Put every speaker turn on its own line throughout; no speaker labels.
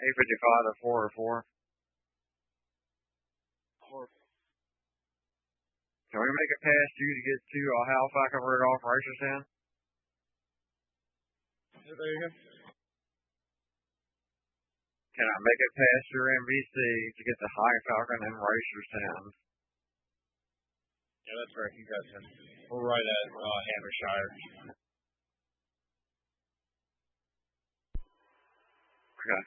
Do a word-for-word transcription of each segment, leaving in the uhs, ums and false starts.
eight fifty-five to four oh four. Can we make it past you to get to uh, Halifax and Rudolph Racerstown?
Yeah, there you go.
Can I make it past your M V C to get to High Falcon and Racerstown?
Yeah, that's right. You guys have. We're right at uh, Hampshire.
Okay.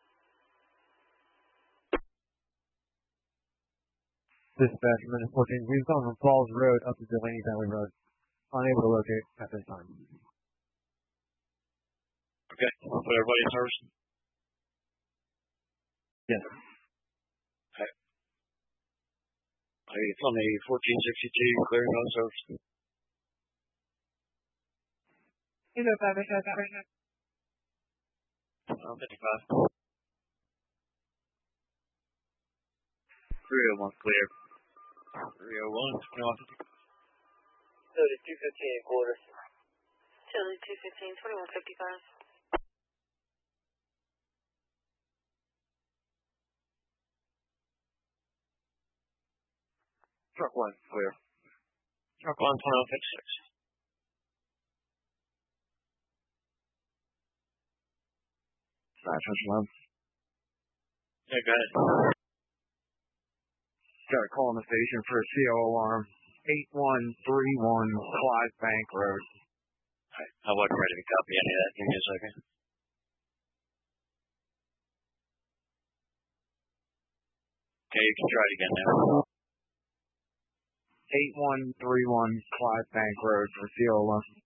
Dispatch, minute fourteen. We've gone from Falls Road up to Delaney Valley Road. Unable to locate at this time.
Okay. I'll put everybody in service.
Yes.
Okay. Hey, it's on the fourteen sixty-two clearing on service.
You go five or five right now.
I'm fifty-five.
three oh one clear.
three oh one, twenty-one fifty.
Chili two fifteen quarters.
Chili two fifteen, twenty-one fifty-five.
Truck one, clear. Truck one, twenty-one fifty-six.
Sorry, Central.
Yeah, go ahead.
Got a call on the station for a C O alarm. eight one three one Clyde Bank Road.
I wasn't ready to copy any of that. Give me a second. Okay, you can try it again now.
eight one three one Clyde Bank Road for C O alarm.